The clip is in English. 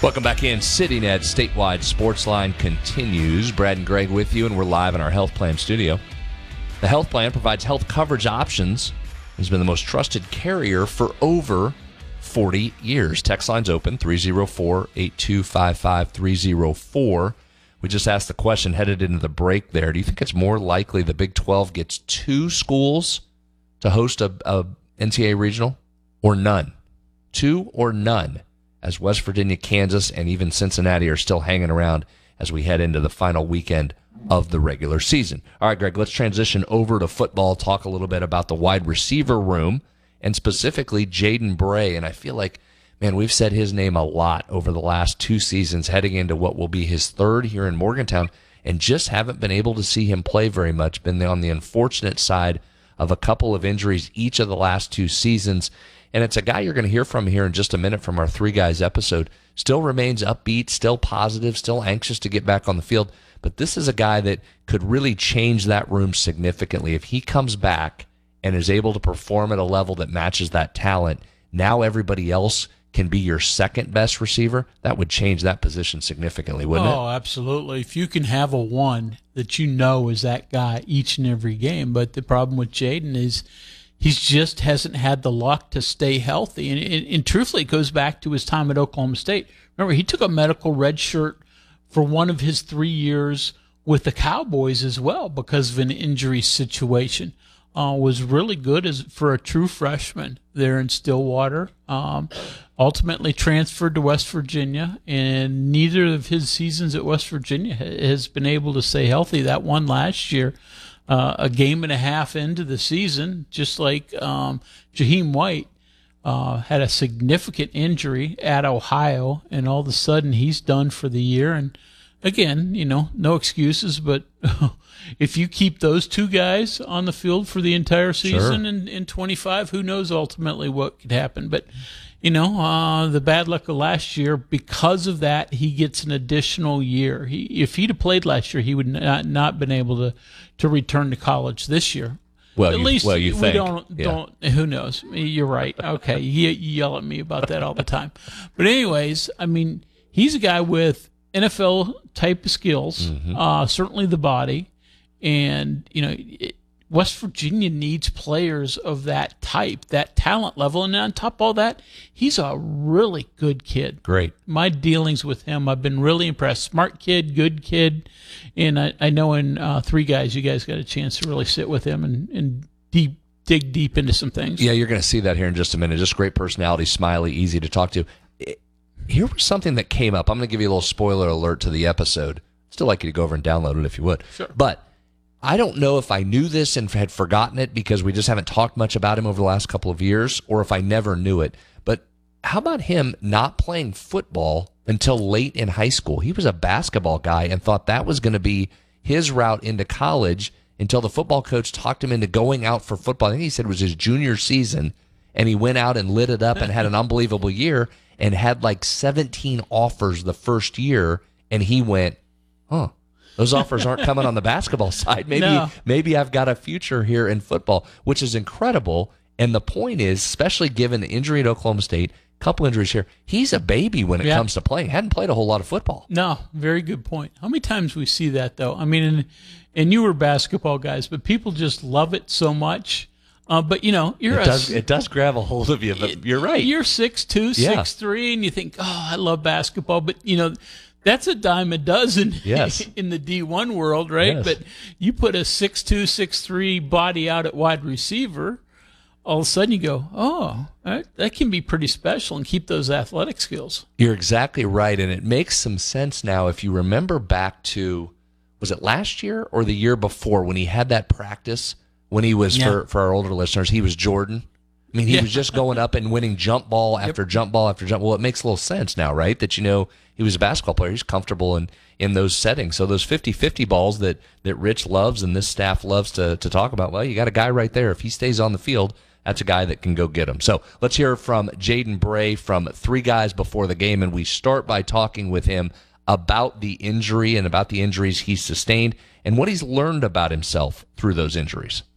Welcome back in. CityNet Statewide Sports Line continues. Brad and Greg with you, and we're live in our Health Plan studio. The Health Plan provides health coverage options. It's been the most trusted carrier for over 40 years. Text line's open, 304-8255-304. We just asked the question headed into the break there. Do you think it's more likely the Big 12 gets 2 schools to host a NCAA regional or none? 2 or none, as West Virginia, Kansas, and even Cincinnati are still hanging around as we head into the final weekend of the regular season. All right, Greg, let's transition over to football, talk a little bit about the wide receiver room, and specifically Jaden Bray. And I feel like, man, we've said his name a lot over the last 2 seasons, heading into what will be his 3rd here in Morgantown, and just haven't been able to see him play very much. Been on the unfortunate side of a couple of injuries each of the last 2 seasons. And it's a guy you're going to hear from here in just a minute from our Three Guys episode. Still remains upbeat, still positive, still anxious to get back on the field. But this is a guy that could really change that room significantly. If he comes back and is able to perform at a level that matches that talent, now everybody else can be your second best receiver. That would change that position significantly, wouldn't it? Oh, absolutely. If you can have a one that you know is that guy each and every game. But the problem with Jaden is he just hasn't had the luck to stay healthy. And truthfully, it goes back to his time at Oklahoma State. Remember, he took a medical red shirt for one of his 3 years with the Cowboys as well because of an injury situation. Was really good for a true freshman there in Stillwater. Ultimately transferred to West Virginia, and neither of his seasons at West Virginia has been able to stay healthy. That one last year, a game and a half into the season, just like Jaheim White had a significant injury at Ohio, and all of a sudden he's done for the year. And again, no excuses, but if you keep those 2 guys on the field for the entire season in 25, who knows ultimately what could happen. But, the bad luck of last year, because of that, he gets an additional year. If he'd have played last year, he would not been able to return to college this year. Well, at least you we think. don't. Who knows? You're right. Okay, you yell at me about that all the time. But anyways, I mean, he's a guy with NFL type of skills, certainly the body, and West Virginia needs players of that type, that talent level, and on top of all that, he's a really good kid. Great. My dealings with him, I've been really impressed. Smart kid, good kid, and I know in Three Guys, you guys got a chance to really sit with him and dig deep into some things. Yeah, you're going to see that here in just a minute. Just great personality, smiley, easy to talk to. Here was something that came up. I'm going to give you a little spoiler alert to the episode. Still like you to go over and download it if you would. Sure. But I don't know if I knew this and had forgotten it because we just haven't talked much about him over the last couple of years, or if I never knew it. But how about him not playing football until late in high school? He was a basketball guy and thought that was going to be his route into college until the football coach talked him into going out for football. I think he said it was his junior season, and he went out and lit it up and had an unbelievable year and had like 17 offers the first year, and he went, those offers aren't coming on the basketball side. Maybe I've got a future here in football, which is incredible. And the point is, especially given the injury at Oklahoma State, a couple injuries here, he's a baby when it comes to playing. Hadn't played a whole lot of football. No, very good point. How many times we see that, though? I mean, and you were basketball guys, but people just love it so much. But, it does grab a hold of you, but you're right. You're 6'2", 6'3", and you think, I love basketball. But, that's a dime a dozen in the D1 world, right? Yes. But you put a 6'2", 6'3" body out at wide receiver, all of a sudden you go, that can be pretty special and keep those athletic skills. You're exactly right, and it makes some sense now if you remember back to, was it last year or the year before when he had that practice when he was, for our older listeners, he was Jordan. I mean, he was just going up and winning jump ball after jump ball after jump. Well, it makes a little sense now, right? That, he was a basketball player. He's comfortable in those settings. So those 50-50 balls that Rich loves and this staff loves to talk about, well, you got a guy right there. If he stays on the field, that's a guy that can go get him. So let's hear from Jaden Bray from Three Guys Before the Game, and we start by talking with him about the injury and about the injuries he's sustained and what he's learned about himself through those injuries.